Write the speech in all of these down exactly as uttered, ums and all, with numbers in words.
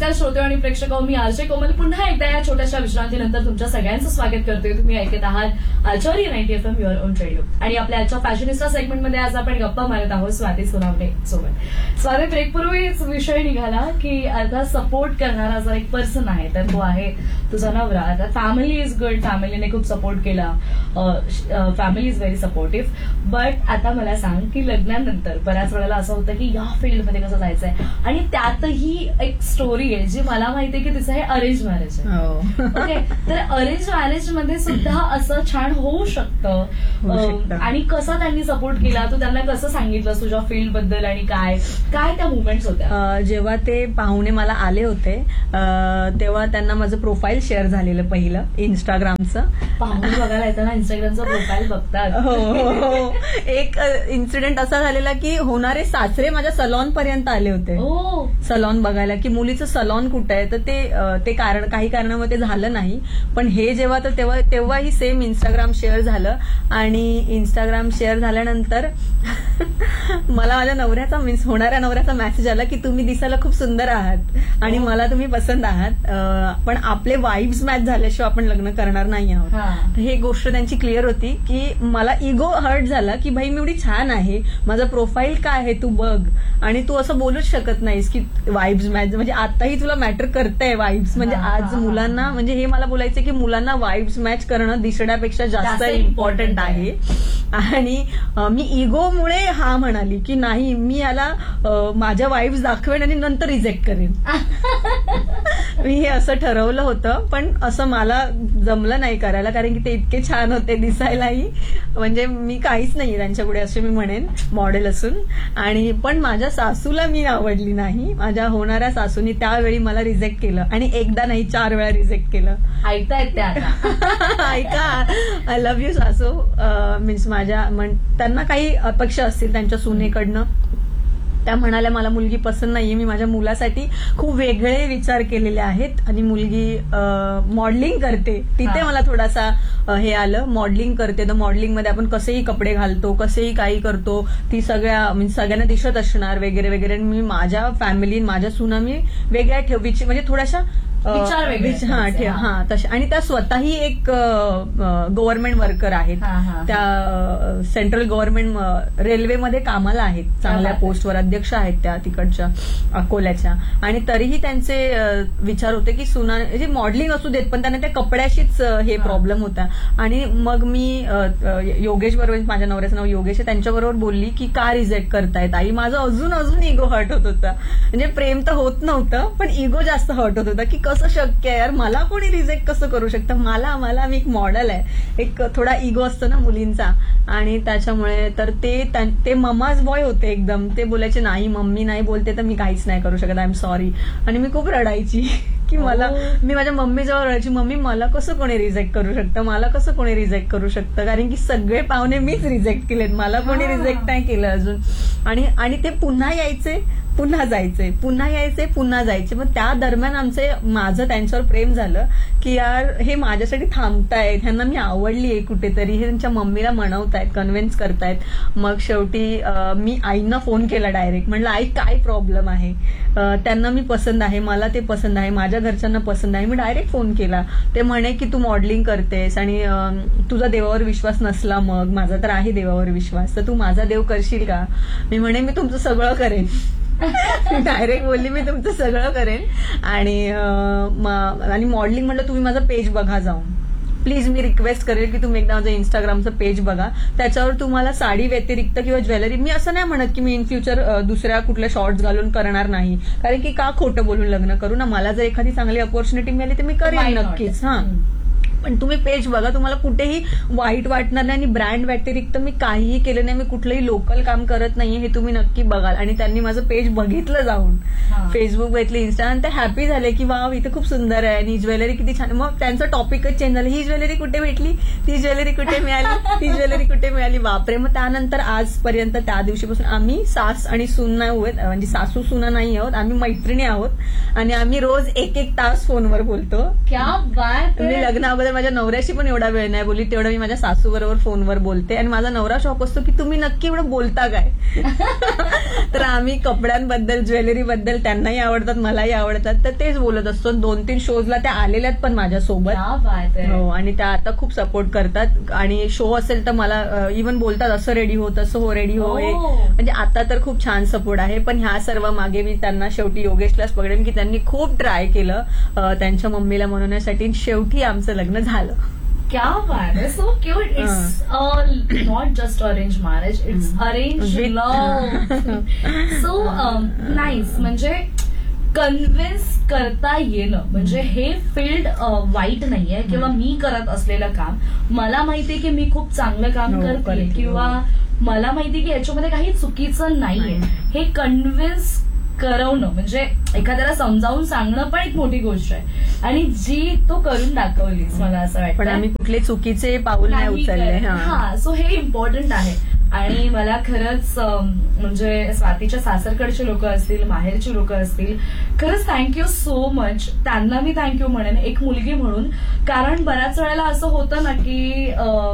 नमस्कार श्रोते आणि प्रेक्षक, मी आरजे कोमल पुन्हा एकदा या छोट्याशा विश्रांतीनंतर तुमच्या सगळ्यांचं स्वागत करतोय. तुम्ही ऐकत आहात आचारी ninety F am your on radio. आणि आपल्या आजच्या फॅशनिस्टा सेगमेंटमध्ये आज आपण गप्पा मारत आहोत स्वाती सोनावणे सोबत. स्वाती, ब्रेकपूर्वीच विषय निघाला की आता सपोर्ट करणारा जर एक पर्सन आहे तर तो आहे तुझा नवरा. आता फॅमिली इज गुड, फॅमिलीने खूप सपोर्ट केला, family is very supportive. But आता मला सांग की लग्नानंतर बऱ्याच वेळेला असं होतं की या फील्डमध्ये कसं जायचंय, आणि त्यातही एक स्टोरी आहे जी मला माहितीये की तिचं हे अरेंज मॅरेज आहे. ओके, तर अरेंज मॅरेज मध्ये सुद्धा असं छान होऊ शकतं. आणि कसा त्यांनी सपोर्ट केला, तू त्यांना कसं सांगितलं तुझ्या फील्ड बद्दल आणि काय काय त्या मुवमेंट्स होत्या? जेव्हा ते पाहुणे मला आले होते तेव्हा त्यांना माझं प्रोफाईल शेअर झालेलं पहिलं इंस्टाग्रामचं. पाहुणे बघायला येताना इंस्टाग्रामचं प्रोफाईल बघतात. हो हो. एक इन्सिडेंट असा झालेला की होणारे सासरे माझ्या सलॉन पर्यंत आले होते सलॉन बघायला की मुलीचं सलॉन कुठं आहे. तर ते ते कारण काही कारणामुळे ते झालं नाही. पण हे जेव्हा तर तेव्हा तेव्हाही सेम इंस्टाग्राम शेअर झालं. आणि इंस्टाग्राम शेअर झाल्यानंतर मला माझ्या नवऱ्याचा मीन्स होणाऱ्या नवऱ्याचा मेसेज आला की तुम्ही दिसायला खूप सुंदर आहात आणि मला तुम्ही पसंत आहात, पण आपले वाईब्स मॅच झाल्याशिवाय आपण लग्न करणार नाही आहोत. हे गोष्ट त्यांची क्लिअर होती की मला इगो हर्ट झाला की भाई मी एवढी छान आहे, माझं प्रोफाईल काय आहे तू बघ, आणि तू असं बोलूच शकत नाहीस की वाईब्स मॅच. म्हणजे आताही तुला मॅटर करतंय वाईब्स. म्हणजे आज मुलांना म्हणजे हे मला बोलायचं की मुलांना वाईब्स मॅच करणं दिसण्यापेक्षा जास्त इम्पॉर्टंट आहे. आणि मी इगोमुळे हा म्हणाली की नाही, मी याला माझ्या वाईब्स दाखवेन आणि नंतर रिजेक्ट करेन. मी हे असं ठरवलं होतं, पण असं मला जमलं नाही करायला कारण की ते इतके छान होते दिसायलाही. म्हणजे मी काहीच नाही त्यांच्यापुढे असे मी म्हणेन मॉडेल असून. आणि पण माझ्या सासूला मी आवडली नाही. माझ्या होणाऱ्या सासूनी त्यावेळी मला रिजेक्ट केलं आणि एकदा नाही चार वेळा रिजेक्ट केलं. ऐकतायत त्या ऐका, आय लव्ह यू सासू. मीन्स माझ्या त्यांना काही अपेक्षा असतील त्यांच्या सुनेकडनं. त्या म्हणाल्या मला मुलगी पसंत नाहीये, मी माझ्या मुलासाठी खूप वेगळे विचार केलेले आहेत. आणि मुलगी मॉडेलिंग करते, तिथे मला थोडासा हे आलं. मॉडेलिंग करते तर मॉडेलिंगमध्ये आपण कसेही कपडे घालतो, कसेही काही करतो, ती सगळ्या म्हणजे सगळ्यांना दिसत असणार वगैरे वगैरे. मी माझ्या फॅमिली माझ्या सुना मी वेगळ्या ठेवीची म्हणजे थोड्याशा विचार वेगळे हा ठेव हा तशा. आणि त्या स्वतःही एक गव्हर्नमेंट वर्कर आहेत, त्या सेंट्रल गव्हर्नमेंट रेल्वेमध्ये कामाला आहेत, चांगल्या पोस्टवर अध्यक्ष आहेत त्या तिकडच्या अकोल्याच्या. आणि तरीही त्यांचे विचार होते की सुना म्हणजे मॉडेलिंग असू देत पण त्यांना त्या कपड्याशीच हे प्रॉब्लेम होता. आणि मग मी योगेश बरोबर, माझ्या नवऱ्याचं नाव योगेश आहे, त्यांच्याबरोबर बोलली की का रिजेक्ट करतायत आई. माझं अजून अजून इगो हर्ट होत होता. म्हणजे प्रेम तर होत नव्हतं पण इगो जास्त हर्ट होत होता की कसं शक्य आहे यार, मला कोणी रिजेक्ट कसं करू शकतं. मला मला मी एक मॉडेल आहे, एक थोडा इगो असतो ना मुलींचा. आणि त्याच्यामुळे तर ते ते ममाज बॉय होते एकदम. ते बोलायचे नाही मम्मी नाही बोलते तर मी काहीच नाही करू शकत, आय एम सॉरी. आणि मी खूप रडायची की मला मी माझ्या मम्मीजवळ रडायची, मम्मी मला कसं कोणी रिजेक्ट करू शकतं, मला कसं कोणी रिजेक्ट करू शकतं. कारण की सगळे पाहुणे मीच रिजेक्ट केलेत, मला कोणी रिजेक्ट नाही केलं अजून. आणि आणि ते पुन्हा यायचे पुन्हा जायचे, पुन्हा यायचे पुन्हा जायचे. मग त्या दरम्यान आमचे माझं त्यांच्यावर प्रेम झालं की यार हे माझ्यासाठी थांबतायत, ह्यांना मी आवडली आहे कुठेतरी, हे त्यांच्या मम्मीला म्हणवतायत, कन्व्हिन्स करतायत. मग शेवटी मी आईंना फोन केला डायरेक्ट. म्हणलं आई काय प्रॉब्लेम आहे, त्यांना मी पसंत आहे, मला ते पसंत आहे, माझ्या घरच्यांना पसंत आहे. मी डायरेक्ट फोन केला. ते म्हणे की तू मॉडेलिंग करतेस आणि तुझा देवावर विश्वास नसला, मग माझा तर आहे देवावर विश्वास, तर तू माझा देव करशील का. मी म्हणे मी तुमचं सगळं करेन. डायरेक्ट बोलली मी तुमचं सगळं करेन. आणि आणि मॉडेलिंग म्हटलं तुम्ही माझं पेज बघा जाऊन प्लीज. मी रिक्वेस्ट करेल की तुम्ही एकदा माझं इंस्टाग्रामचं पेज बघा, त्याच्यावर तुम्हाला साडी व्यतिरिक्त किंवा ज्वेलरी, मी असं नाही म्हणत की मी इन फ्युचर दुसऱ्या कुठल्या शॉर्ट्स घालून करणार नाही, कारण की का खोटं बोलून लग्न करू ना. मला जर एखादी चांगली अपॉर्च्युनिटी मिळाली तर मी करेन नक्कीच. हा, पण तुम्ही पेज बघा, तुम्हाला कुठेही वाईट वाटणार नाही. आणि ब्रँड व्यतिरिक्त मी काहीही केलं नाही, मी कुठलंही लोकल काम करत नाहीये, हे तुम्ही नक्की बघाल. आणि त्यांनी माझं पेज बघितलं जाऊन, फेसबुक बघितलं, इन्स्टा, आणि ते हॅपी झाले की वाव इथे खूप सुंदर आहे आणि ज्वेलरी किती छान. मग त्यांचं टॉपिकच चेंज झालं, ही ज्वेलरी कुठे भेटली, ती ज्वेलरी कुठे मिळाली, ती ज्वेलरी कुठे मिळाली. बापरे. मग त्यानंतर आजपर्यंत त्या दिवशीपासून आम्ही सास आणि सून नाही आहोत, म्हणजे सासू सुना नाही आहोत, आम्ही मैत्रिणी आहोत. आणि आम्ही रोज एक एक तास फोनवर बोलतो. क्या बात. मी लग्न अगोदर माझ्या नवऱ्याशी पण एवढा वेळ नाही बोलली तेवढा मी माझ्या सासू बरोबर फोनवर बोलते. आणि माझा नवरा शॉक असतो की तुम्ही नक्की एवढं बोलता काय. तर आम्ही कपड्यांबद्दल, ज्वेलरी बद्दल, त्यांनाही आवडतात मलाही आवडतात, तर तेच बोलत असतो. दोन तीन शोजला त्या आलेल्यात पण माझ्यासोबत. हो, आणि त्या आता खूप सपोर्ट करतात. आणि शो असेल तर मला इव्हन बोलतात असं रेडी हो, तसं हो, रेडी हो. म्हणजे आता तर खूप छान सपोर्ट आहे. पण ह्या सर्व मागे मी त्यांना शेवटी योगेशलाच पकडेन की त्यांनी खूप ट्राय केलं त्यांच्या मम्मीला म्हणण्यासाठी. शेवटी आमचं लग्न झालं. क्या बात आहे. So cute. It's not just arrange marriage, it's arrange love. So nice. म्हणजे कन्व्हिन्स करता येणं म्हणजे हे फील्ड वाईट नाहीये किंवा मी करत असलेलं काम, मला माहितीये की मी खूप चांगलं काम करते किंवा मला माहितीये की याच्यामध्ये काही चुकीचं नाहीये. हे कन्व्हिन्स करवणं म्हणजे एखाद्याला समजावून सांगणं पण एक मोठी गोष्ट आहे. आणि जी तो करून दाखवलीस मला असं वाटतं. पण आम्ही कुठले चुकीचे पाऊल नाही उचलले. हा, सो हे इम्पॉर्टंट आहे. आणि मला खरंच म्हणजे स्वातीच्या सासरकडचे लोक असतील, माहेरची लोक असतील, खरंच थँक्यू सो मच. त्यांना मी थँक्यू म्हणेन एक मुलगी म्हणून. कारण बऱ्याच वेळेला असं होतं ना की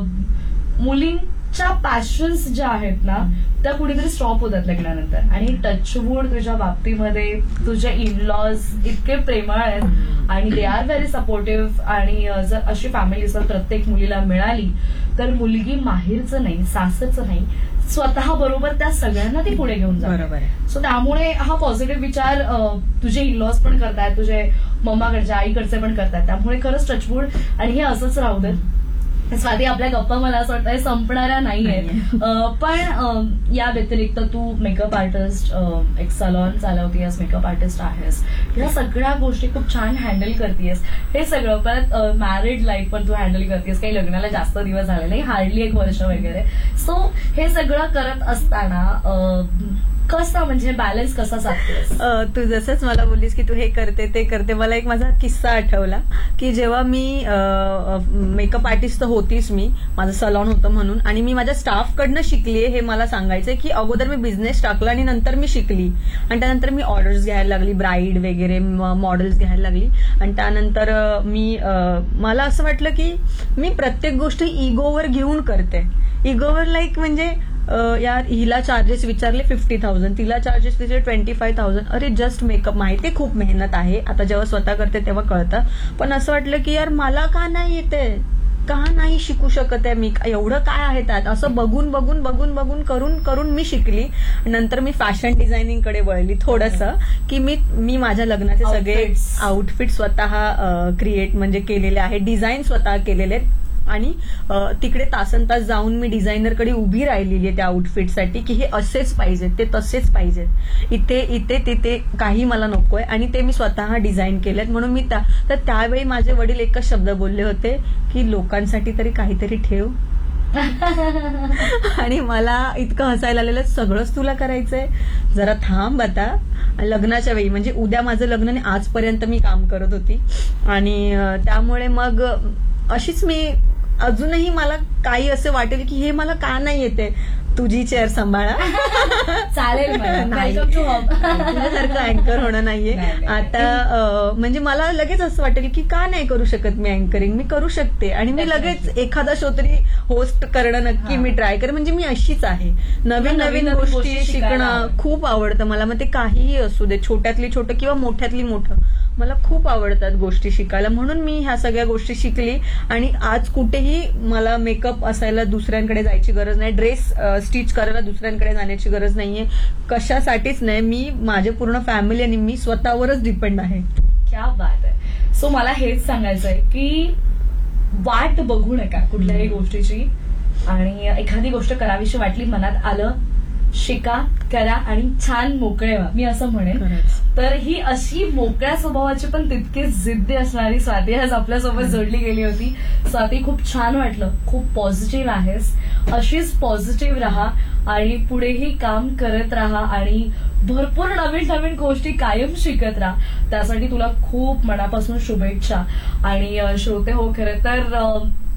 मुलींच्या पॅशन्स ज्या आहेत ना त्या कुठेतरी स्टॉप होतात लग्नानंतर. आणि टचवूड तुझ्या बाबतीमध्ये तुझे इनलॉज इतके प्रेमळ आहेत आणि दे आर व्हेरी सपोर्टिव्ह. आणि जर अशी फॅमिली जर प्रत्येक मुलीला मिळाली तर मुलगी माहेरचं नाही, सासरचं नाही, स्वतः बरोबर त्या सगळ्यांना ती पुढे घेऊन जाते. सो त्यामुळे हा पॉझिटिव्ह विचार तुझे इनलॉज पण करतायत, तुझे मम्माकडचे, आईकडचे पण करतायत. त्यामुळे खरंच टचवूड. आणि हे असंच राहू देत. स्वाती, आपल्या गप्पा मला असं वाटतं संपणाऱ्या नाहीयेत. पण या व्यतिरिक्त तू मेकअप आर्टिस्ट, एक सलॉन चालवतेस, मेकअप आर्टिस्ट आहेस, या सगळ्या गोष्टी खूप छान हँडल करतेस. हे सगळं परत मॅरिड लाईफ पण तू हँडल करतेस. काही लग्नाला जास्त दिवस झाले नाही, हार्डली एक वर्ष वगैरे. सो हे सगळं करत असताना कसं म्हणजे बॅलन्स कसा साधतेस? तू जसंच मला बोललीस की तू हे करते ते करते, मला एक माझा किस्सा आठवला की जेव्हा मी मेकअप आर्टिस्ट तर होतीच, मी माझं सलॉन होतं म्हणून, आणि मी माझ्या स्टाफकडनं शिकलीये हे मला सांगायचंय की अगोदर मी बिझनेस टाकला आणि नंतर मी शिकली. आणि त्यानंतर मी ऑर्डर्स घ्यायला लागली, ब्राईड वगैरे मॉडेल्स घ्यायला लागली. आणि त्यानंतर मी मला असं वाटलं की मी प्रत्येक गोष्ट इगोवर घेऊन करते. इगोवर लाईक म्हणजे यार हिला चार्जेस विचारले फिफ्टी थाउजंड, तिला चार्जेस तिचे ट्वेंटी फाय थाउजंड. अरे जस्ट मेकअप, माहिती खूप मेहनत आहे, आता जेव्हा स्वतः करते तेव्हा कळतं. पण असं वाटलं की यार मला का नाही येते, का नाही शिकू शकत आहे मी, एवढं काय आहे त्यात. असं बघून बघून बघून बघून करून करून मी शिकली. नंतर मी फॅशन डिझायनिंगकडे वळली थोडंसं की मी मी माझ्या लग्नाचे सगळे आउटफिट स्वतः क्रिएट म्हणजे केलेले आहे, डिझाईन स्वतः केलेले आहेत. आणि तिकडे तासन तास जाऊन मी डिझायनरकडे उभी राहिलेली आहे त्या आउटफिटसाठी की हे असेच पाहिजेत, ते तसेच पाहिजेत, इथे इथे तिथे काही मला नकोय. आणि ते मी स्वतः डिझाईन केलेत. म्हणून मी त्या तर त्यावेळी माझे वडील एकच शब्द बोलले होते की लोकांसाठी तरी काहीतरी ठेव. आणि मला इतकं हसायला आलेलं, सगळंच तुला करायचंय, जरा थांब आता. लग्नाच्या वेळी म्हणजे उद्या माझं लग्न आणि आजपर्यंत मी काम करत होती. आणि त्यामुळे मग अशीच मी अजूनही मला काही असं वाटेल की हे मला का नाही येते, तुझी चेअर सांभाळा. चालेल, तुझ्यासारखं अँकर होणं नाहीये आता. म्हणजे मला लगेच असं वाटेल की का नाही करू शकत मी अँकरिंग, मी करू शकते. आणि मी लगेच एखादा शो तरी होस्ट करणं नक्की मी ट्राय करेन. म्हणजे मी अशीच आहे, नवीन नवीन गोष्टी शिकणं खूप आवडतं मला. मग ते काहीही असू दे, छोट्यातली छोटं किंवा मोठ्यातली मोठं, मला खूप आवडतात गोष्टी शिकायला. म्हणून मी ह्या सगळ्या गोष्टी शिकली. आणि आज कुठेही मला मेकअप असायला दुसऱ्यांकडे जायची गरज नाही, ड्रेस स्टिच करायला दुसऱ्यांकडे जाण्याची गरज नाहीये, कशासाठीच नाही. मी माझे पूर्ण फॅमिली आणि मी स्वतःवरच डिपेंड आहे. क्या बात आहे. सो मला हेच सांगायचं आहे की वाट बघू नका कुठल्याही गोष्टीची. आणि एखादी गोष्ट करावीशी वाटली, मनात आलं, शिका, करा आणि छान मोकळे व्हा, मी असं म्हणेन. तर ही अशी मोकळ्या स्वभावाची पण तितकीच जिद्दी असणारी स्वाती आज आपल्यासोबत जोडली गेली होती. स्वाती, खूप छान वाटलं, खूप पॉझिटिव्ह आहेस, अशीच पॉझिटिव्ह राहा आणि पुढेही काम करत राहा आणि भरपूर नवीन नवीन गोष्टी कायम शिकत राहा. त्यासाठी तुला खूप मनापासून शुभेच्छा. आणि श्रोते हो, खरं तर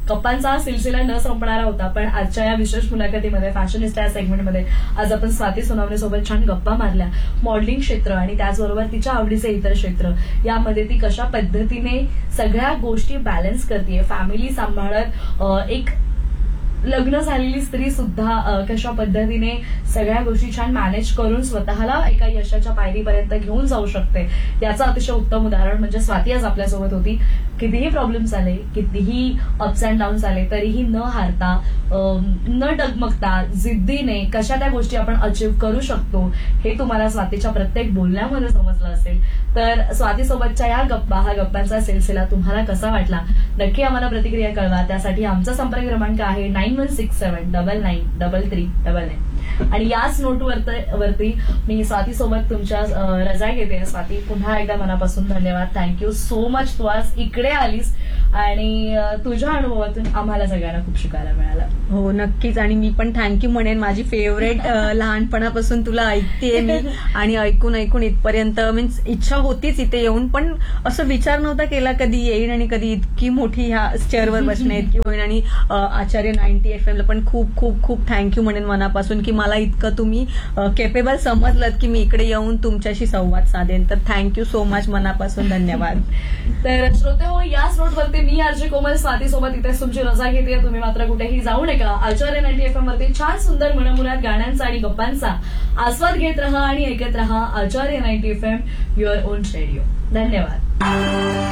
गप्पांचा हा सिलसिला न संपणारा होता, पण आजच्या या विशेष मुलाखतीमध्ये फॅशनिस्टा या सेगमेंटमध्ये आज आपण स्वाती सोनावणे सोबत छान गप्पा मारल्या. मॉडेलिंग क्षेत्र आणि त्याचबरोबर तिच्या आवडीचे इतर क्षेत्र यामध्ये ती कशा पद्धतीने सगळ्या गोष्टी बॅलन्स करते, फॅमिली सांभाळत एक लग्न झालेली स्त्री सुद्धा कशा पद्धतीने सगळ्या गोष्टी छान मॅनेज करून स्वतःला एका यशाच्या पायरीपर्यंत घेऊन जाऊ शकते याचं अतिशय उत्तम उदाहरण म्हणजे स्वाती आज आपल्यासोबत होती. कितीही प्रॉब्लेम्स आले, कितीही अप्स अँड डाऊन्स आले, तरीही न हारता, न डगमगता, जिद्दीने कशा त्या गोष्टी आपण अचीव्ह करू शकतो हे तुम्हाला स्वातीच्या प्रत्येक बोलण्यामध्ये समजलं असेल. तर स्वातीसोबतच्या या गप्पा, हा गप्पांचा सिलसिला तुम्हाला कसा वाटला नक्की आम्हाला प्रतिक्रिया कळवा. त्यासाठी आमचा संपर्क क्रमांक आहे nine one six seven double nine double three double nine. आणि याच नोटवरती मी स्वातीसोबत तुमच्या रजा घेते. स्वाती, पुन्हा एकदा मनापासून धन्यवाद. Thank you so much. तू आज इकडे आलीस आणि तुझ्या अनुभवातून आम्हाला सगळ्यांना खूप शिकायला मिळालं. हो नक्कीच. आणि मी पण थँक्यू म्हणेन. माझी फेवरेट लहानपणापासून तुला ऐकतेय मी आणि ऐकून ऐकून इथपर्यंत मीन्स इच्छा होतीच इथे येऊन, पण असं विचार नव्हता केला कधी येईन आणि कधी इतकी मोठी ह्या चेअरवर बसणे इतकी होईन. आणि आचार्य नाईन्टी एफ एमला पण खूप खूप खूप थँक्यू म्हणेन मनापासून की मला इतकं तुम्ही केपेबल समजलं की मी इकडे येऊन तुमच्याशी संवाद साधेन. तर थँक्यू सो मच, मनापासून धन्यवाद. तर श्रोते हो, याच नोटवरती मी आरजे कोमल स्वातीसोबत इथेच तुमची रजा घेते. तुम्ही मात्र कुठेही जाऊ नका. आचार्य नाईन्टी एफ एम वरती छान सुंदर मनमुराद गाण्यांचा आणि गप्पांचा आस्वाद घेत रहा आणि ऐकत रहा आचार्य ninety F am your on radio. धन्यवाद.